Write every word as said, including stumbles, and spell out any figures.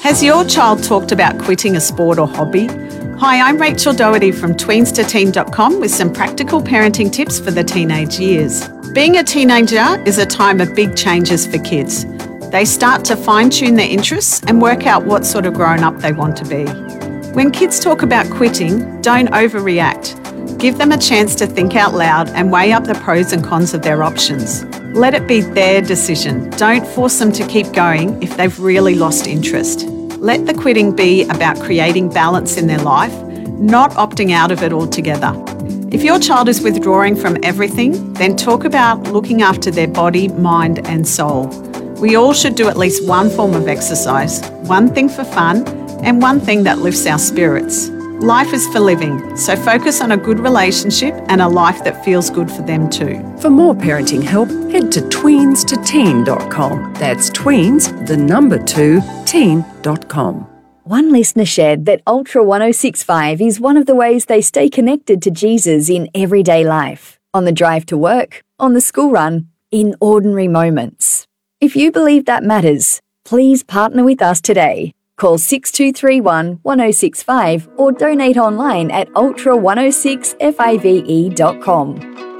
Has your child talked about quitting a sport or hobby? Hi, I'm Rachel Doherty from tweens to teen dot com with some practical parenting tips for the teenage years. Being a teenager is a time of big changes for kids. They start to fine-tune their interests and work out what sort of grown-up they want to be. When kids talk about quitting, don't overreact. Give them a chance to think out loud and weigh up the pros and cons of their options. Let it be their decision. Don't force them to keep going if they've really lost interest. Let the quitting be about creating balance in their life, not opting out of it altogether. If your child is withdrawing from everything, then talk about looking after their body, mind and soul. We all should do at least one form of exercise, one thing for fun and one thing that lifts our spirits. Life is for living, so focus on a good relationship and a life that feels good for them too. For more parenting help, head to tweens to teen dot com. That's tweens, the number two, teen dot com. One listener shared that Ultra ten sixty-five is one of the ways they stay connected to Jesus in everyday life, on the drive to work, on the school run, in ordinary moments. If you believe that matters, please partner with us today. Call six two three one, one oh six five or donate online at ultra ten sixty-five dot com.